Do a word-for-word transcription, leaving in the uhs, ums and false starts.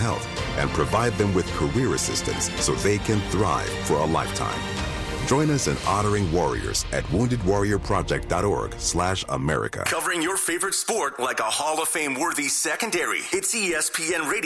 health and provide them with career assistance so they can thrive for a lifetime. Join us in honoring warriors at wounded warrior project dot org slash America. Covering your favorite sport like a Hall of Fame worthy secondary. It's E S P N Radio.